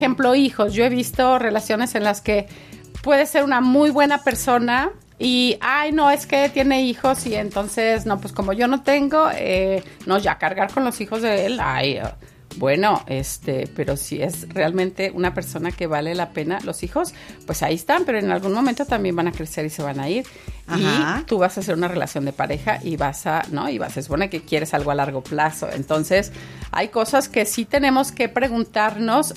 ejemplo, hijos. Yo he visto relaciones en las que puede ser una muy buena persona y, ay, no, es que tiene hijos y entonces, no, pues como yo no tengo, no, ya cargar con los hijos de él, ay, bueno, pero si es realmente una persona que vale la pena, los hijos, pues ahí están, pero en algún momento también van a crecer y se van a ir. Ajá. Y tú vas a hacer una relación de pareja y se supone que quieres algo a largo plazo. Entonces, hay cosas que sí tenemos que preguntarnos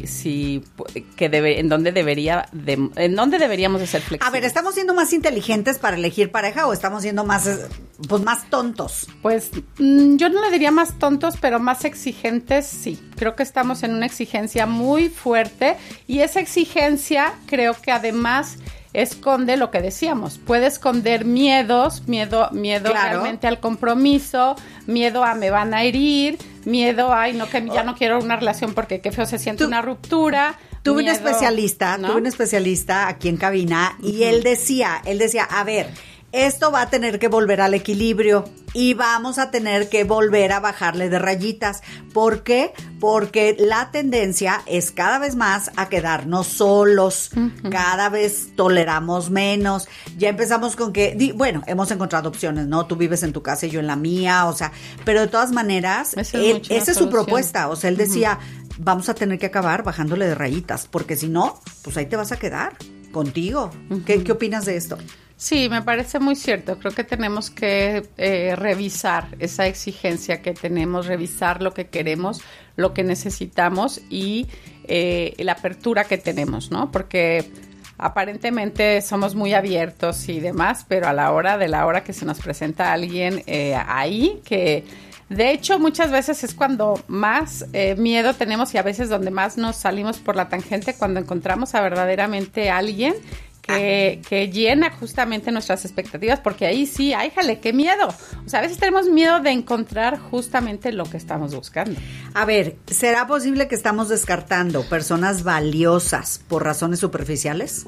en dónde deberíamos de ser flexibles. A ver, ¿estamos siendo más inteligentes para elegir pareja o estamos siendo más tontos? Pues yo no le diría más tontos, pero más exigentes, sí. Creo que estamos en una exigencia muy fuerte y esa exigencia creo que además esconde lo que decíamos, puede esconder miedo claro, realmente al compromiso, miedo a me van a herir, miedo a ya no quiero una relación porque qué feo se siente una ruptura. Tuve un especialista aquí en cabina y él decía, a ver, esto va a tener que volver al equilibrio y vamos a tener que volver a bajarle de rayitas. ¿Por qué? Porque la tendencia es cada vez más a quedarnos solos. Uh-huh. Cada vez toleramos menos. Ya empezamos con que, hemos encontrado opciones, ¿no? Tú vives en tu casa y yo en la mía, o sea, pero de todas maneras, esa es su propuesta. O sea, él decía, vamos a tener que acabar bajándole de rayitas, porque si no, pues ahí te vas a quedar contigo. Uh-huh. ¿Qué opinas de esto? Sí, me parece muy cierto. Creo que tenemos que revisar esa exigencia que tenemos, revisar lo que queremos, lo que necesitamos y la apertura que tenemos, ¿no? Porque aparentemente somos muy abiertos y demás, pero a la hora que se nos presenta alguien ahí que... De hecho, muchas veces es cuando más miedo tenemos y a veces donde más nos salimos por la tangente cuando encontramos a verdaderamente alguien que llena justamente nuestras expectativas, porque ahí sí, ¡ay, jale, qué miedo! O sea, a veces tenemos miedo de encontrar justamente lo que estamos buscando. A ver, ¿será posible que estamos descartando personas valiosas por razones superficiales?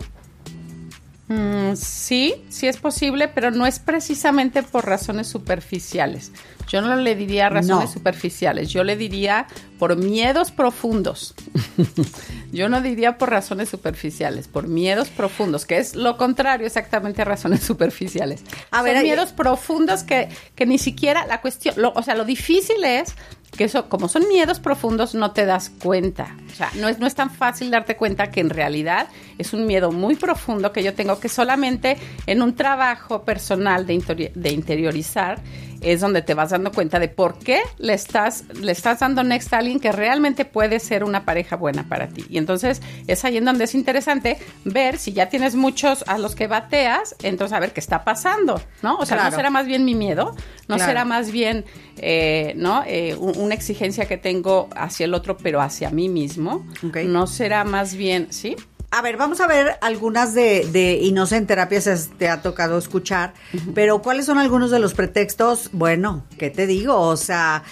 Sí es posible, pero no es precisamente por razones superficiales. Yo no le diría razones superficiales, yo le diría por miedos profundos. Yo no diría por razones superficiales, por miedos profundos, que es lo contrario exactamente a razones superficiales. Son miedos profundos que ni siquiera la cuestión, lo difícil es que eso, como son miedos profundos, no te das cuenta. O sea, no es tan fácil darte cuenta que en realidad es un miedo muy profundo que yo tengo, que solamente en un trabajo personal de interiorizar es donde te vas dando cuenta de por qué le estás dando next a alguien que realmente puede ser una pareja buena para ti. Y entonces es ahí en donde es interesante ver si ya tienes muchos a los que bateas, entonces a ver qué está pasando, ¿no? O sea, claro. ¿No será más bien mi miedo? ¿No será más bien una exigencia que tengo hacia el otro, pero hacia mí mismo? Okay. ¿No será más bien, sí? A ver, vamos a ver algunas y no sé, en terapias te ha tocado escuchar, uh-huh. Pero ¿cuáles son algunos de los pretextos? Bueno, ¿qué te digo? O sea,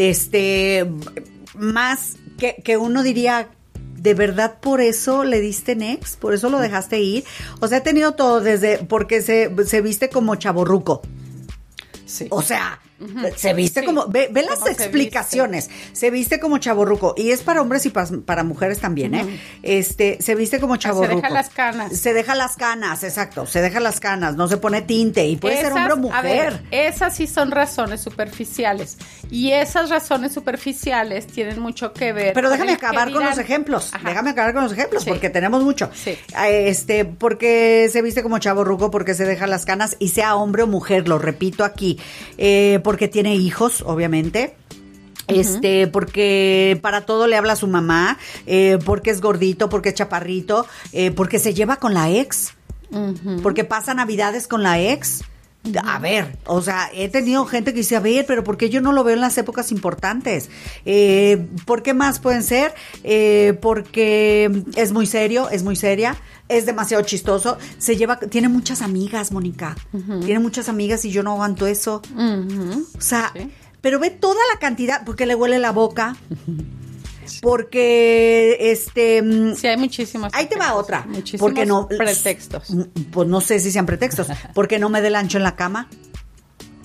más que uno diría, ¿de verdad por eso le diste next? ¿Por eso lo dejaste ir? O sea, he tenido todo desde porque se viste como chavorruco. Sí. O sea, uh-huh. Se viste como... Ve las explicaciones. Se viste como chavorruco. Y es para hombres y para mujeres también, uh-huh. Se viste como chavorruco. Se deja las canas. Se deja las canas, exacto. Se deja las canas. No se pone tinte. Y puede ser hombre o mujer. A ver, esas sí son razones superficiales. Y esas razones superficiales tienen mucho que ver... Pero déjame acabar con los ejemplos. Ajá. Déjame acabar con los ejemplos, sí. Porque tenemos mucho. Sí. Porque se viste como chavorruco, porque se deja las canas, y sea hombre o mujer, lo repito aquí. Porque tiene hijos, obviamente. Uh-huh. Porque para todo le habla a su mamá, porque es gordito, porque es chaparrito, porque se lleva con la ex, uh-huh. Porque pasa navidades con la ex. Uh-huh. A ver, o sea, he tenido gente que dice, a ver, pero ¿por qué yo no lo veo en las épocas importantes? ¿Por qué más pueden ser? Porque es muy serio, es muy seria, es demasiado chistoso, tiene muchas amigas, Mónica, uh-huh. Tiene muchas amigas y yo no aguanto eso. Uh-huh. O sea, ¿sí? Pero ve toda la cantidad, porque le huele la boca. Sí. Porque sí, hay muchísimos. Ahí te va otra. Muchísimos porque no, pretextos. Pues no sé si sean pretextos. Porque no me dé el ancho en la cama.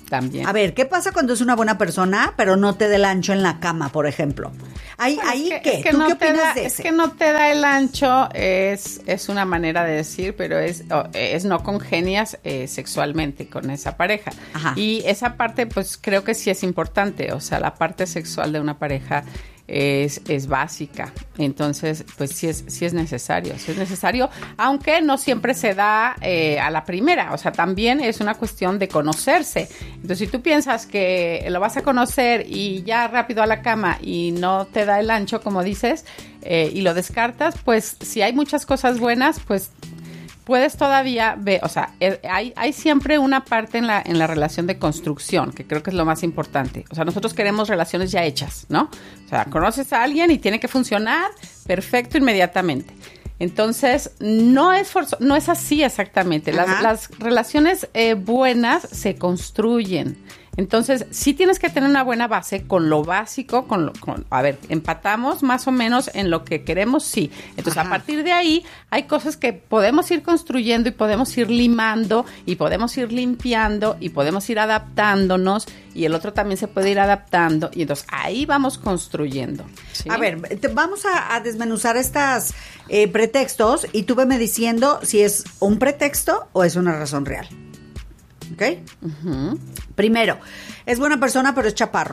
también. A ver, ¿qué pasa cuando es una buena persona, pero no te da el ancho en la cama, por ejemplo? ¿Qué? ¿Tú qué opinas de ese? Es que no te da el ancho, es una manera de decir, pero es no congenias sexualmente con esa pareja. Ajá. Y esa parte, pues creo que sí es importante, o sea, la parte sexual de una pareja es básica, entonces pues sí es necesario, aunque no siempre se da a la primera, o sea, también es una cuestión de conocerse. Entonces, si tú piensas que lo vas a conocer y ya rápido a la cama y no te da el ancho, como dices, y lo descartas, pues si hay muchas cosas buenas, pues puedes todavía ver, o sea, hay siempre una parte en la relación de construcción, que creo que es lo más importante. O sea, nosotros queremos relaciones ya hechas, ¿no? O sea, conoces a alguien y tiene que funcionar perfecto inmediatamente. Entonces, no es así exactamente. Las relaciones buenas se construyen. Entonces, sí tienes que tener una buena base con lo básico, a ver, empatamos más o menos en lo que queremos, sí. Entonces, a partir de ahí, hay cosas que podemos ir construyendo y podemos ir limando y podemos ir limpiando y podemos ir adaptándonos y el otro también se puede ir adaptando y entonces ahí vamos construyendo, ¿sí? A ver, vamos a desmenuzar estos pretextos y tú veme diciendo si es un pretexto o es una razón real. ¿Ok? Uh-huh. Primero, es buena persona, pero es chaparro.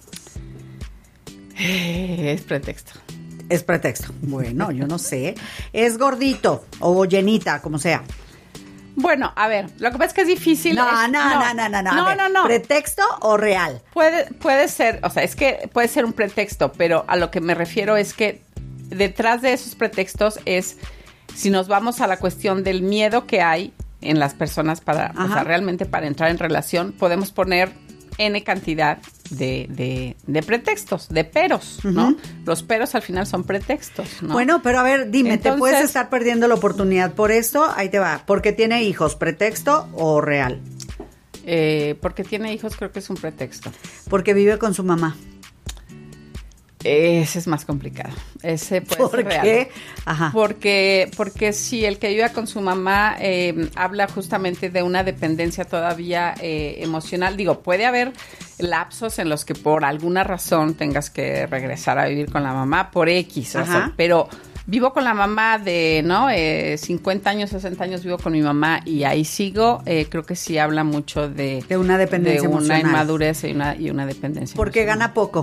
Es pretexto. Es pretexto. Bueno, yo no sé. Es gordito o llenita, como sea. Bueno, a ver, lo que pasa es que es difícil. No. ¿Pretexto o real? Puede ser, o sea, es que puede ser un pretexto, pero a lo que me refiero es que detrás de esos pretextos es, si nos vamos a la cuestión del miedo que hay en las personas o sea, realmente para entrar en relación, podemos poner N cantidad de pretextos, de peros, ¿no? Los peros al final son pretextos, ¿no? Bueno, pero a ver, dime, entonces, ¿te puedes estar perdiendo la oportunidad por esto? Ahí te va. ¿Porque tiene hijos? ¿Pretexto o real? Porque tiene hijos creo que es un pretexto. Porque vive con su mamá. Ese es más complicado. Ese puede ser real. ¿Por qué? Ajá. Porque si el que vive con su mamá habla justamente de una dependencia todavía emocional. Digo, puede haber lapsos en los que por alguna razón tengas que regresar a vivir con la mamá por X razón, pero vivo con la mamá de 50 años, 60 años vivo con mi mamá y ahí sigo, creo que sí habla mucho de una dependencia emocional. De una inmadurez y una dependencia porque emocional. Gana poco.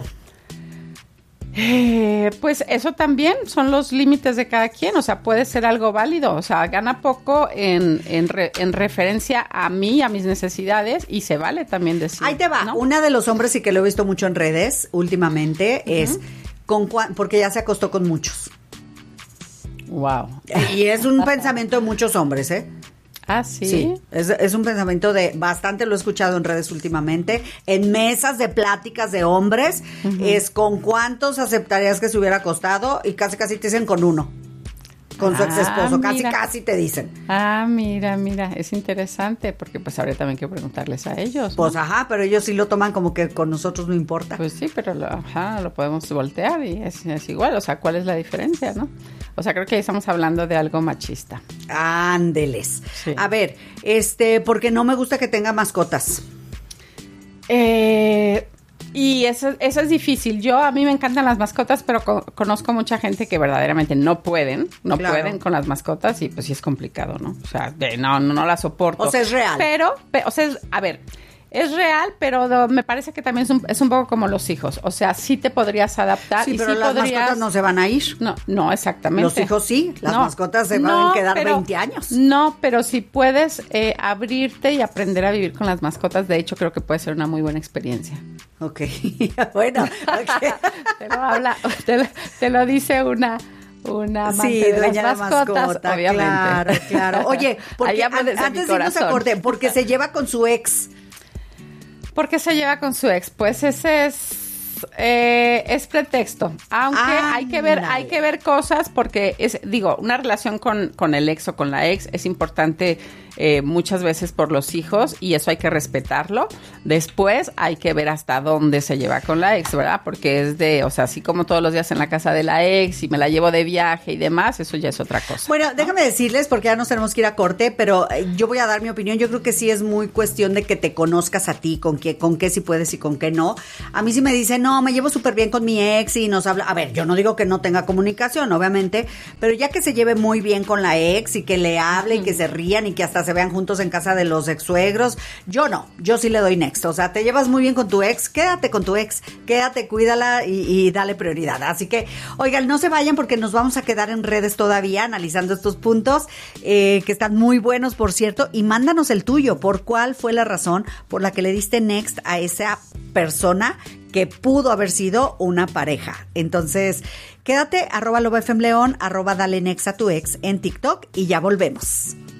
Pues eso también son los límites de cada quien, o sea, puede ser algo válido, o sea, gana poco en referencia a mí, a mis necesidades, y se vale también decir. Ahí te va, ¿no? Una de los hombres, y que lo he visto mucho en redes últimamente, es porque ya se acostó con muchos. Wow. Y es un pensamiento de muchos hombres, ¿eh? Ah, ¿sí? Sí, es un pensamiento bastante lo he escuchado en redes últimamente, en mesas de pláticas de hombres, es con cuántos aceptarías que se hubiera acostado y casi te dicen con uno, con su ex esposo, casi te dicen. Ah, mira, es interesante, porque pues habría también que preguntarles a ellos, ¿no? Pues pero ellos sí lo toman como que con nosotros no importa. Pues sí, pero lo podemos voltear y es igual, o sea, ¿cuál es la diferencia, no? O sea, creo que estamos hablando de algo machista. Ándeles. Sí. A ver, porque no me gusta que tenga mascotas. Y eso es difícil. A mí me encantan las mascotas, pero conozco mucha gente que verdaderamente no pueden con las mascotas y pues sí es complicado, ¿no? O sea, no la soporto. O sea, es real. Pero a ver, es real, pero me parece que también es un poco como los hijos. O sea, sí te podrías adaptar. Sí, pero las mascotas no se van a ir. No, exactamente. Los hijos sí, las mascotas se van a quedar 20 años. No, pero si puedes abrirte y aprender a vivir con las mascotas, de hecho creo que puede ser una muy buena experiencia. Ok, bueno. Okay. te lo dice una amante de las mascotas, obviamente. Claro. Oye, porque antes de irnos acordé, porque se lleva con su ex. ¿Por qué se lleva con su ex? Pues ese es pretexto. Aunque hay que ver cosas porque una relación con el ex o con la ex es importante muchas veces por los hijos, y eso hay que respetarlo. Después hay que ver hasta dónde se lleva con la ex, ¿verdad? Porque es o sea, así como todos los días en la casa de la ex y me la llevo de viaje y demás, eso ya es otra cosa. Bueno, déjame decirles, porque ya nos tenemos que ir a corte, pero yo voy a dar mi opinión. Yo creo que sí es muy cuestión de que te conozcas a ti, con qué sí puedes y con qué no. A mí sí me dicen, no, me llevo súper bien con mi ex y nos habla. A ver, yo no digo que no tenga comunicación, obviamente, pero ya que se lleve muy bien con la ex y que le hable y que se rían y que hasta se vean juntos en casa de los ex suegros, yo no, yo sí le doy next. O sea, te llevas muy bien con tu ex, quédate con tu ex, quédate, cuídala y dale prioridad. Así que, oigan, no se vayan porque nos vamos a quedar en redes todavía analizando estos puntos que están muy buenos, por cierto, y mándanos el tuyo. ¿Por cuál fue la razón por la que le diste next a esa persona que pudo haber sido una pareja? Entonces, quédate, @LobaFMLeón, @Dale Next a tu ex en TikTok y ya volvemos.